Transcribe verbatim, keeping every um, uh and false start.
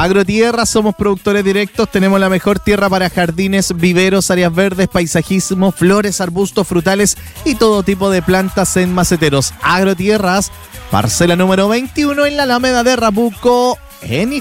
Agrotierra, somos productores directos, tenemos la mejor tierra para jardines, viveros, áreas verdes, paisajismo, flores, arbustos, frutales y todo tipo de plantas en maceteros. Agrotierras, parcela número veintiuno en la Alameda de Rabuco, en